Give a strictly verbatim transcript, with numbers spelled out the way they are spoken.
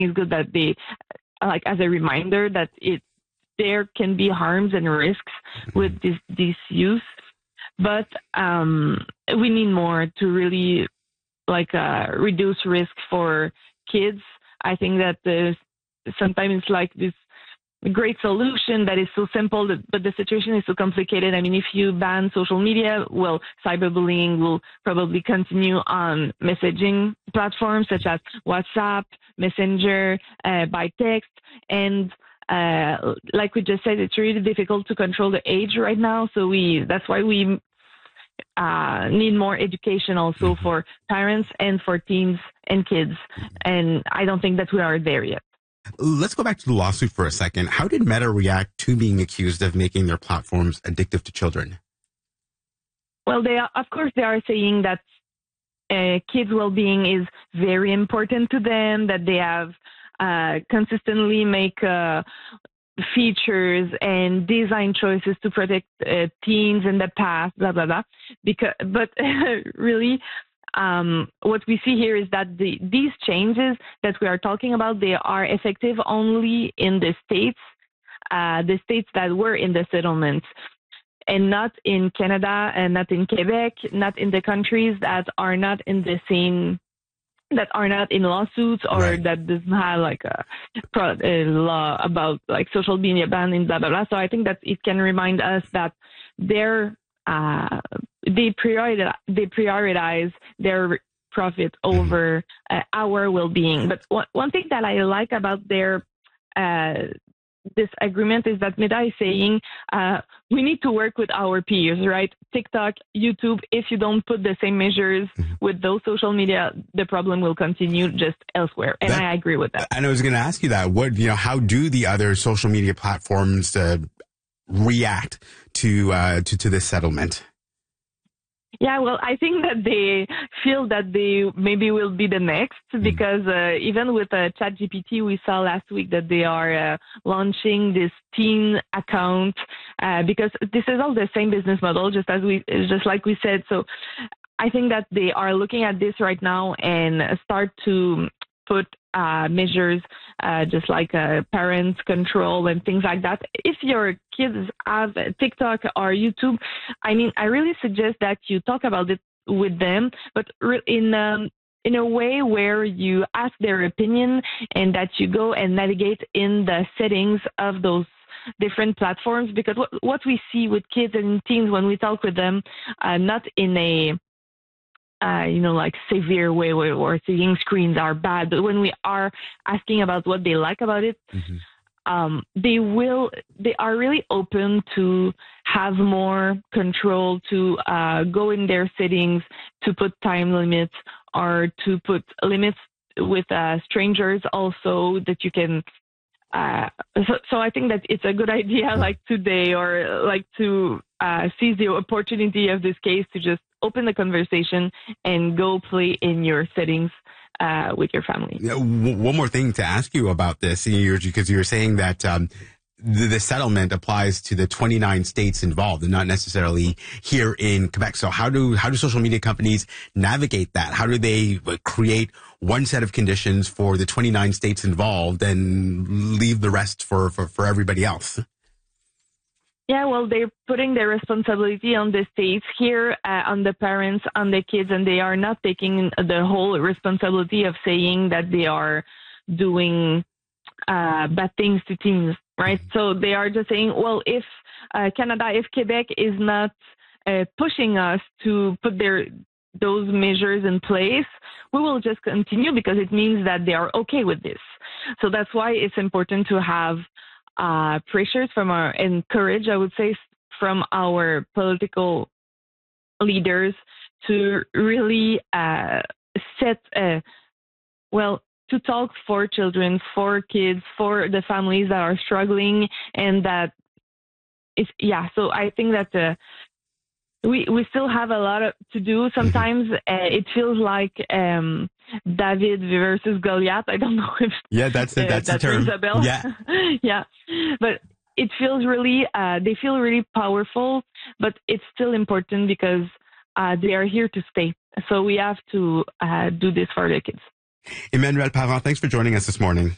it's good that they, like, as a reminder that it there can be harms and risks with this this use, but um, we need more to really like uh, reduce risk for kids. I think that there's sometimes it's like this great solution that is so simple, but the situation is so complicated. I mean, if you ban social media, well, cyberbullying will probably continue on messaging platforms such as WhatsApp, Messenger, uh, by text. And uh, like we just said, it's really difficult to control the age right now. So we that's why we uh, need more education also for parents and for teens and kids. And I don't think that we are there yet. Let's go back to the lawsuit for a second. How did Meta react to being accused of making their platforms addictive to children? Well, they are, of course, they are saying that uh, kids' well-being is very important to them, that they have uh, consistently make uh, features and design choices to protect uh, teens in the past, blah, blah, blah. Because, but really, Um, what we see here is that the, these changes that we are talking about, they are effective only in the states, uh, the states that were in the settlements, and not in Canada and not in Quebec, not in the countries that are not in the same, that are not in lawsuits or right. that doesn't have like a, a law about like social media ban and blah, blah, blah. So I think that it can remind us that they're Uh, they prioritize, they prioritize their profit over uh, our well-being. But one, one thing that I like about their uh, this agreement is that Meta is saying uh, we need to work with our peers, right? TikTok, YouTube, if you don't put the same measures with those social media, the problem will continue just elsewhere. And that, I agree with that. And I was going to ask you that. What, you know, how do the other social media platforms uh, react to, uh, to, to this settlement? Yeah, well, I think that they feel that they maybe will be the next because uh, even with uh, ChatGPT, we saw last week that they are uh, launching this teen account uh, because this is all the same business model, just as we, just like we said. So I think that they are looking at this right now and start to put uh, measures uh, just like uh, parent control and things like that. If your kids have TikTok or YouTube, I mean, I really suggest that you talk about it with them, but in um, in a way where you ask their opinion and that you go and navigate in the settings of those different platforms. Because what, what we see with kids and teens when we talk with them, uh, not in a Uh, you know, like severe way where we're saying screens are bad. But when we are asking about what they like about it, mm-hmm. um, they will, they are really open to have more control, to uh, go in their settings, to put time limits or to put limits with uh, strangers also that you can. Uh, so, so I think that it's a good idea, like today, or like to uh, seize the opportunity of this case to just open the conversation and go play in your settings uh, with your family. Yeah, w- one more thing to ask you about this, because you're saying that um, the, the settlement applies to the twenty-nine states involved and not necessarily here in Quebec. So how do how do social media companies navigate that? How do they create one set of conditions for the twenty-nine states involved and leave the rest for, for, for everybody else? Yeah, well, they're putting their responsibility on the states here, uh, on the parents, on the kids, and they are not taking the whole responsibility of saying that they are doing uh, bad things to teens, right? So they are just saying, well, if uh, Canada, if Quebec is not uh, pushing us to put their those measures in place, we will just continue because it means that they are okay with this. So that's why it's important to have uh, pressures from our, and courage, I would say, from our political leaders to really uh, set, uh, well, to talk for children, for kids, for the families that are struggling, and that it's, yeah, so I think that uh, we we still have a lot of, to do. Sometimes uh, it feels like um, David versus Goliath. I don't know if yeah, that's the, that's uh, that the term. rings a bell. Yeah, yeah, but it feels really uh, they feel really powerful, but it's still important because uh, they are here to stay. So we have to uh, do this for the kids. Emmanuelle Parent, thanks for joining us this morning.